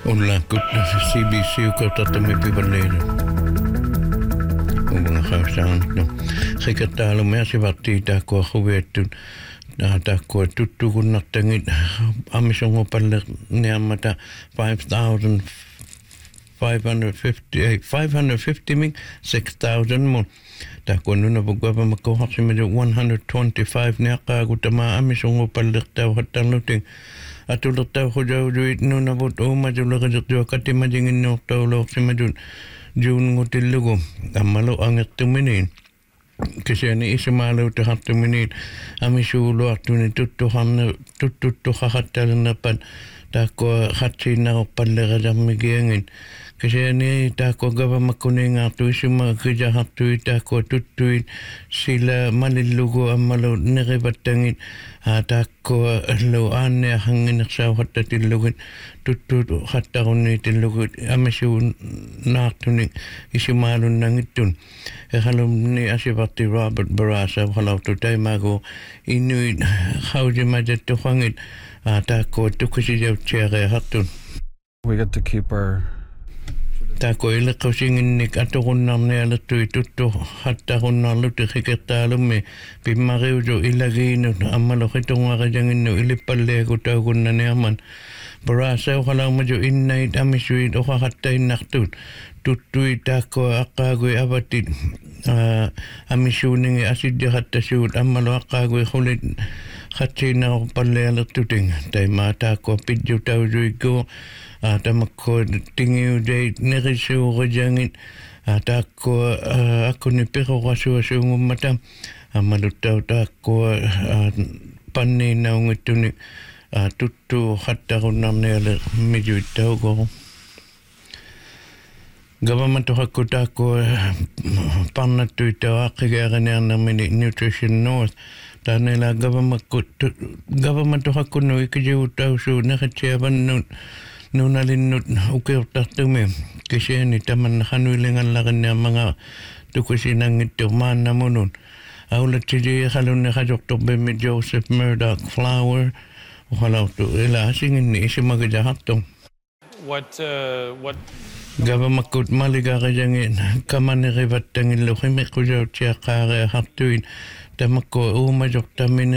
Ulla kutna CBC ukautata me pivaleiro. Ulla kausaan no. Sekatalo me asivatti tako huvetun. Tako tuttu kun nattangin amisongo palle neamata 550 ming 6,000 mun. Tako nuna pagwapa makohaksimedu 125 neaka kutama amisongo palle tau hataluting. Atulak tau hujaw-juit nuna put umadulakadakjua katimajingin no tau loksimadun jun ngutilugo. Amalo angat tuminin. Kasi ani isimalu tahatuminin amisulo atuni tuttu hahatalanapan tako hatsina opalleradammigiangin. Kasi ani tako gavamakuninga tu isima kijahatui tako tuttuin sila malillugo amalo nerivatangin tako lo anne hangin sauhattatilugin tuttu hattarunitillugut amisuun naartunin isimalun nangittun. Halumni asivatti Robert Barasa halautu taimago inuit haujimajattu hangit tako tukisijautseere hattun. We get to keep our Tako ilaqausinginnik atuqunnarnialatui tuttu hattaqunnarluti hikirtaalumme pimmariuju ilagiinut ammaloqitungaqijanginnu ilipalleaku taukunnaniaman Barasa halaumaju innait amisuit oqaqattainnartut tuttui tako aqqaagui avatit amisuuningi asiddiqattasuut ammalo aqqaagui hulit qatsiinaqorpallealertuting taimaa tako pidju taujuikku tamakko tingiu dei nerisuurajangit takko akkuni peqoqasuasuungummata ammaluttau takko panniinnaungittuni tuttu hattaqunnarniale mijuittaugo government hakku takko pannattuittau aqqigaaqaniarnermini Nutrition North tanela government hakku no ikijuuttausu naqatsiavannut nunalinnut ukeuttartumi kisiani taman hanuilingallaqinnea manga tukusinangittu maannamunun aulatsiji halunni hajortorbimi Joseph Murdoch Flower uhalautu ila asinginni isimagajahattu What gavamakut maligaqajangin kamanirivattangillu himiqujautsiaqaare hartuin tamakko uumajortamini